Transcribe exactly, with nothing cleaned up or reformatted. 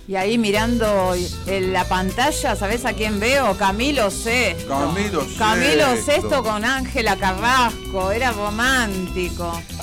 Y ahí mirando en la pantalla, ¿sabés a quién veo? Camilo Sesto. Camilo Sesto. Camilo Sesto con Ángela Carrasco, era romántico.